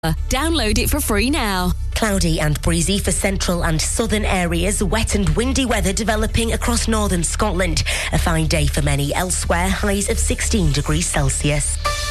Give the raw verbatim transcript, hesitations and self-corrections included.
Download it for free now. Cloudy and breezy for central and southern areas. Wet and windy weather developing across northern Scotland. A fine day for many elsewhere. Highs of sixteen degrees Celsius.